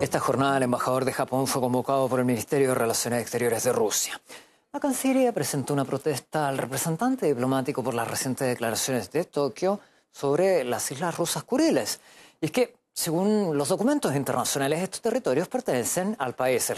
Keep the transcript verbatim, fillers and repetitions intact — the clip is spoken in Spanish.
Esta jornada el embajador de Japón fue convocado por el Ministerio de Relaciones Exteriores de Rusia. La Cancillería presentó una protesta al representante diplomático por las recientes declaraciones de Tokio sobre las islas rusas Kuriles. Y es que, según los documentos internacionales, estos territorios pertenecen al país